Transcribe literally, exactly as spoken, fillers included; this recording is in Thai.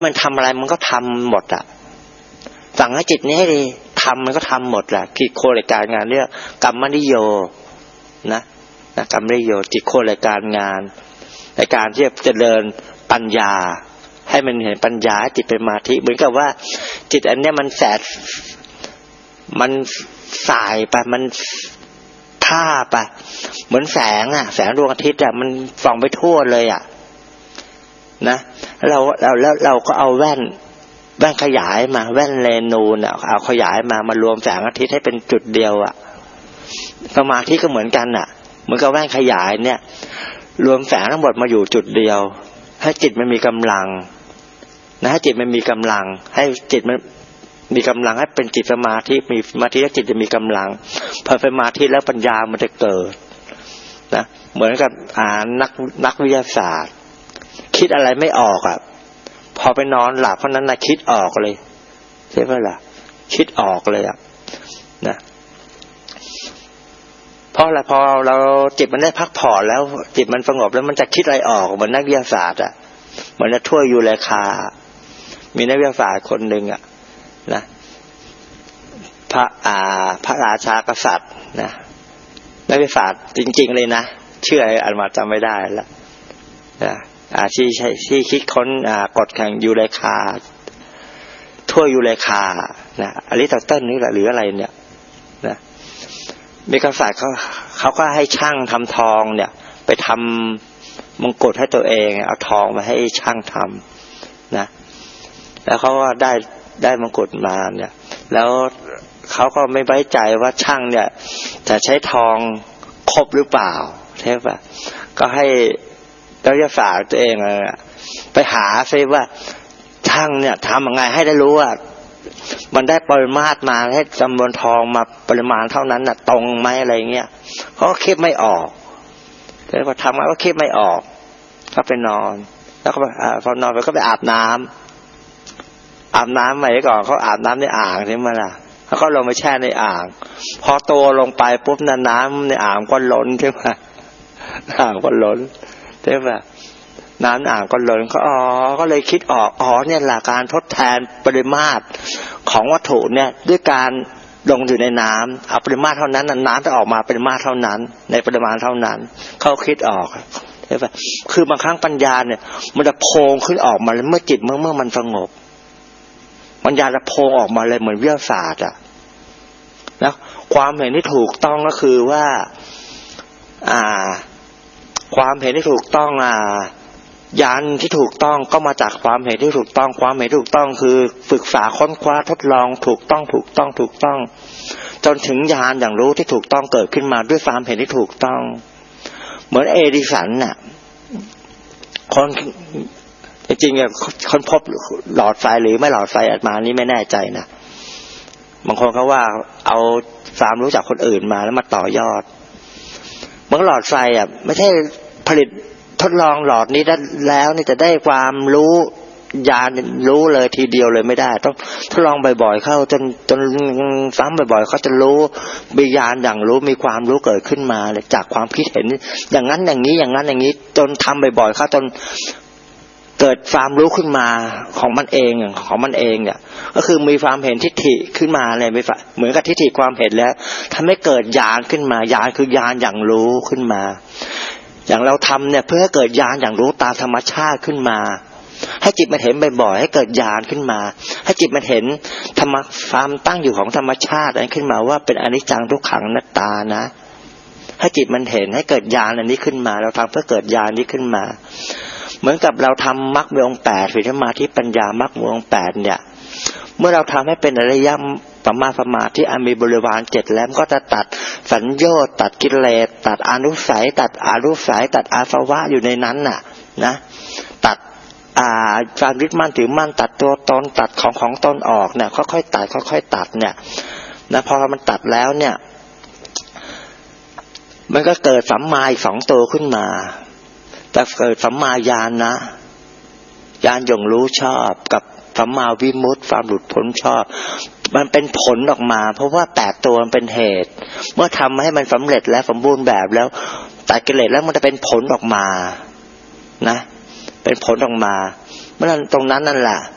มันทำอะไรมันก็ทำหมดอ่ะสั่งให้จิตนี้ให้ดีทำมันก็ทำหมดแหละจิตโครายการงานเรียกกรรมนิโยนะนะกรรมนิโยจิตโครายการงานในการที่จะเจริญปัญญาให้มันเห็นปัญญาจิตเป็นสมาธิเหมือนกับว่าจิตอันเนี้ยมันแสดมันสายไปมันท่าไปเหมือนแสงอ่ะแสงดวงอาทิตย์อ่ะมันส่องไปทั่วเลยอ่ะนะเราเราแล้วเราก็เอาแว่นแว่นขยายมาแว่นเรนูนอ่ะเอาขยายมามารวมแสงอาทิตย์ให้เป็นจุดเดียวอ่ะสมาธิก็เหมือนกันอ่ะเหมือนกับแว่นขยายเนี่ยรวมแสงทั้งหมดมาอยู่จุดเดียวให้จิตมันมีกำลังนะให้จิตมันมีกำลังให้จิตมันมีกำลังให้เป็นจิตสมาธิมีสมาธิแล้วจิตจะมีกำลังพอเป็นสมาธิแล้วปัญญามันจะเกิดนะเหมือนกับอ่านนักนักวิทยาศาสตร์คิดอะไรไม่ออกอ่ะพอไปนอนหลับเพราะนั้นนะคิดออกเลยใช่ไหมล่ะคิดออกเลยอ่ะนะเพราะอะไรพอเราจิตมันได้พักผ่อนแล้วจิตมันสงบแล้วมันจะคิดอะไรออกเหมือนนักวิทยาศาสตร์อ่ะเหมือนจะทั่วอยู่เลขามีนักวิทยาศาสตร์คนหนึ่งอ่ะนะพระอ่าพระราชากษัตริย์นะนักวิทยาศาสตร์จริงๆเลยนะเชื่ออะไรอันมาจำไม่ได้แล้วนะอ่าที่ใช้ที่คิดค้นอ่ากฎแห่งยูเรคาทั่วยูเรคานะอริสโตเติลนี่แหละหรืออะไรเนี่ยนะมีกษัตริย์เขาเขาก็ให้ช่างทำทองเนี่ยไปทำมงกุฎให้ตัวเองเอาทองมาให้ช่างทำนะแล้วเขาก็ได้ได้มงกุฎมาเนี่ยแล้วเขาก็ไม่ไว้ใจว่าช่างเนี่ยจะใช้ทองครบหรือเปล่าใช่ป่ะก็ให้นักวิทยาศาสตร์ตัวเองอ่ะไปหาซิว่าช่างเนี่ยทำยังไงให้ได้รู้ว่ามันได้ปริมาตรมาให้จำนวนทองมาปริมาณเท่านั้นน่ะตรงไหมอะไรเงี้ยเขาก็คิดไม่ออกแล้วพอทำมาก็คิดไม่ออกก็ไปนอนแล้วก็อ่าพอนอนไปก็ไปอาบน้ำอาบน้ำใหม่ก่อนเขาอาบน้ำในอ่างใช่ไหมล่ะแล้วก็ลงไปแช่ในอ่างพอโตลงไปปุ๊บน้ำน้ำในอ่างก็ล้นใช่ไหมอ่างก็ล้นใช่ไหมน้ำอ่างก็ล้นก็อ๋อก็เลยคิดออกอ๋อเนี่ยแหละการทดแทนปริมาตรของวัตถุเนี่ยด้วยการลงอยู่ในน้ำเอาปริมาตรเท่านั้นน้ำจะออกมาปริมาตรเท่านั้นในปริมาณเท่านั้นเขาคิดออกใช่ไหมคือบางครั้งปัญญาเนี่ยมันจะโพงขึ้นออกมาเมื่อจิตเมื่อเมื่อมันสงบปัญญาจะโพงออกมาเลยเหมือนวิทยาศาสตร์อ่ะนะความเห็นที่ถูกต้องก็คือว่าอ่าความเห็นที่ถูกต้องอ่าญาณที่ถูกต้องก็มาจากความเห็นที่ถูกต้องความเห็นถูกต้องคือศึกษาค้นคว้าทดลองถูกต้องถูกต้องถูกต้องจนถึงญาณอย่างรู้ที่ถูกต้องเกิดขึ้นมาด้วยความเห็นที่ถูกต้องเหมือนเอดิสันน่ะคนจริงๆอ่ะคนพบหลอดไฟหรือไม่หลอดไฟออกมานี่ไม่แน่ใจนะบางคนเขาว่าเอาความรู้จากคนอื่นมาแล้วมาต่อยอดเมื่อหลอดไฟอ่ะไม่ใช่ผลิตทดลองหลอดนี้ได้แล้วนี่จะได้ความรู้ญาณรู้เลยทีเดียวเลยไม่ได้ต้องทดลองบ่อยๆเข้าจนจนซ้ำบ่อยๆเขาจะรู้มีญาณอย่างรู้มีความรู้เกิดขึ้นมาเลยจากความคิดเห็นอย่างนั้นอย่างนี้อย่างนั้นอย่างนี้จนทำบ่อยๆเข้าจนเกิดความรู้ขึ้นมาของมันเองของมันเองเนี่ยก็คือมีความเห็นทิฏฐิขึ้นมาเลยไม่ฝ่าเหมือนกับทิฏฐิความเห็นแล้วทำให้เกิดญาณขึ้นมาญาณคือญาณอย่างรู้ขึ้นมาอย่างเราทำเนี่ยเพื่อให้เกิดญาณอย่างรู้ตามธรรมชาติขึ้นมาให้จิตมันเห็นบ่อยๆให้เกิดญาณขึ้นมาให้จิตมันเห็นธรรมความตั้งอยู่ของธรรมชาติอันขึ้นมาว่าเป็นอนิจจังทุกขังอนัตตานะให้จิตมันเห็นให้เกิดญาณอันนี้ขึ้นมาเราทำเพื่อเกิดญาณนี้ขึ้นมาเหมือนกับเราทำมรรคมีองค์แปดศีลสมาธิปัญญามรรคมีองค์แปดเนี่ยเมื่อเราทำให้เป็นอริยสัมมาสมาธิอันมีบริวารเจ็ดแล้วก็จะตัดสัญโยชน์ตัดกิเลสตัดอนุสัยตัดอนุสัยตัดอาสวะอยู่ในนั้นน่ะนะตัดอ่าความยึดมั่นถือมั่นตัดตัวตนตัดของของตนออกเนี่ยค่อยๆตัดค่อยๆตัดเนี่ยนะพอมันตัดแล้วเนี่ยมันก็เกิดสัมมาอีกสองตัวขึ้นมาแต่เกิดสัมมาญาณนะญาณอย่างรู้ชอบกับสัมมาวิมุตติความหลุดพ้นชอบมันเป็นผลออกมาเพราะว่าแปดตัวมันเป็นเหตุเมื่อทำให้มันสำเร็จแล้วสมบูรณ์แบบแล้วตัดกิเลสแล้วมันจะเป็นผลออกมานะเป็นผลออกมาเมื่อนั้นตรงนั้นนั่นแหละ